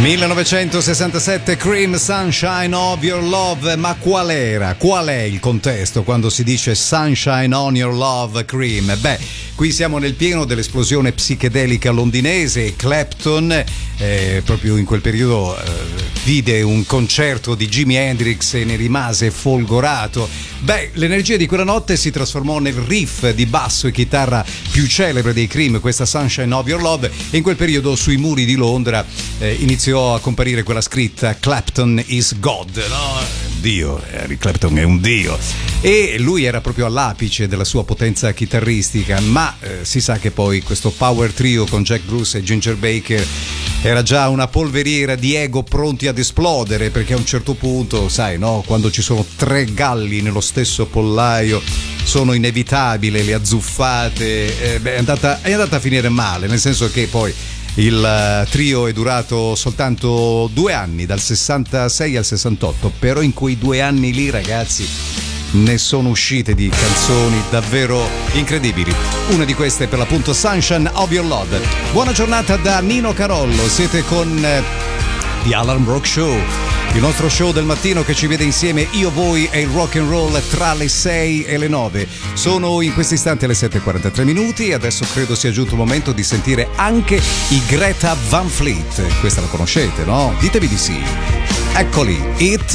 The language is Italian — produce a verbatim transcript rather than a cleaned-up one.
millenovecentosessantasette, Cream, Sunshine of Your Love. Ma qual era? Qual è il contesto quando si dice Sunshine on Your Love, Cream? Beh, qui siamo nel pieno dell'esplosione psichedelica londinese e Clapton eh, proprio in quel periodo eh, vide un concerto di Jimi Hendrix e ne rimase folgorato. Beh, l'energia di quella notte si trasformò nel riff di basso e chitarra più celebre dei Cream, questa Sunshine of Your Love, e in quel periodo sui muri di Londra eh, iniziò a comparire quella scritta Clapton is God, no? Dio, Eric Clapton è un dio, e lui era proprio all'apice della sua potenza chitarristica, ma eh, si sa che poi questo power trio con Jack Bruce e Ginger Baker era già una polveriera di ego pronti ad esplodere, perché a un certo punto, sai, no, quando ci sono tre galli nello stesso pollaio sono inevitabili le azzuffate, eh, beh, è andata, è andata a finire male, nel senso che poi il trio è durato soltanto due anni, dal sessantasei al sessantotto, però in quei due anni lì, ragazzi, ne sono uscite di canzoni davvero incredibili. Una di queste è per l'appunto Sunshine of Your Love. Buona giornata da Nino Carollo, siete con The Alarm Rock Show, il nostro show del mattino che ci vede insieme, io, voi e il rock and roll, tra le sei e le nove. Sono in questo istante alle sette e quarantatré minuti e adesso credo sia giunto il momento di sentire anche i Greta Van Fleet. Questa la conoscete, no? Ditemi di sì. Eccoli, It